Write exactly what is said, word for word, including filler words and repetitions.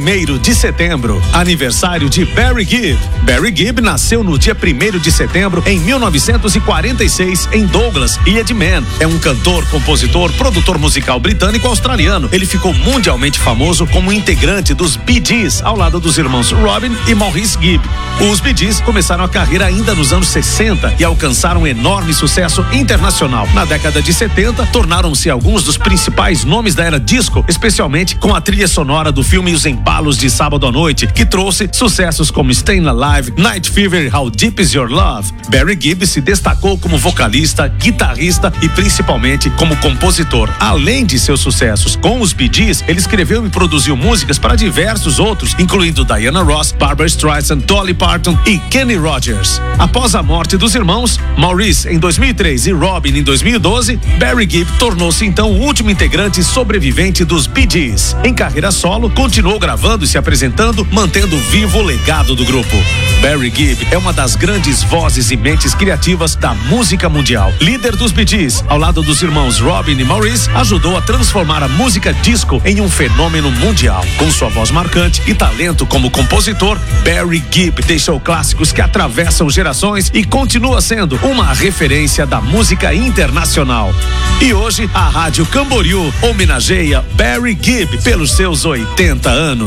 primeiro de setembro, aniversário de Barry Gibb. Barry Gibb nasceu no dia primeiro de setembro em mil novecentos e quarenta e seis em Douglas, Ilha de Man. É um cantor, compositor, produtor musical britânico-australiano. Ele ficou mundialmente famoso como integrante dos Bee Gees, ao lado dos irmãos Robin e Maurice Gibb. Os Bee Gees começaram a carreira ainda nos anos sessenta e alcançaram um enorme sucesso internacional. Na década de setenta, tornaram-se alguns dos principais nomes da era disco, especialmente com a trilha sonora do filme Os Embalos de Sábado à Noite, que trouxe sucessos como Stayin' Alive, Night Fever e How Deep Is Your Love. Barry Gibb se destacou como vocalista, guitarrista e principalmente como compositor. Além de seus sucessos com os Bee Gees, ele escreveu e produziu músicas para diversos outros, incluindo Diana Ross, Barbra Streisand, Dolly Parton e Kenny Rogers. Após a morte dos irmãos, Maurice em dois mil e três e Robin em dois mil e doze, Barry Gibb tornou-se então o último integrante sobrevivente dos Bee Gees. Em carreira solo, continuou gravando e se apresentando, mantendo vivo o legado do grupo. Barry Gibb é uma das grandes vozes e mentes criativas da música mundial. Líder dos Bee Gees, ao lado dos irmãos Robin e Maurice, ajudou a transformar a música disco em um fenômeno mundial. Com sua voz marcante e talento como compositor, Barry Gibb deixou clássicos que atravessam gerações e continua sendo uma referência da música internacional. E hoje, a Rádio Camboriú homenageia Barry Gibb pelos seus oitenta anos.